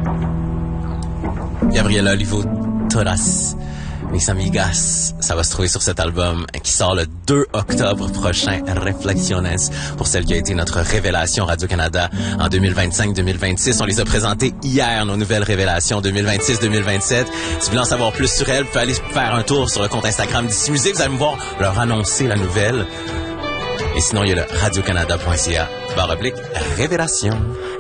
Gabriela Olivo Toras, Mis Amigas, ça va se trouver sur cet album qui sort le 2 octobre prochain, Reflexiones, pour celle qui a été notre révélation Radio-Canada en 2025-2026. On les a présentées hier, nos nouvelles révélations 2026-2027. Si vous voulez en savoir plus sur elles, vous pouvez aller faire un tour sur le compte Instagram d'Ici Musique. Vous allez me voir leur annoncer la nouvelle. Et sinon, il y a le radiocanada.ca/révélation.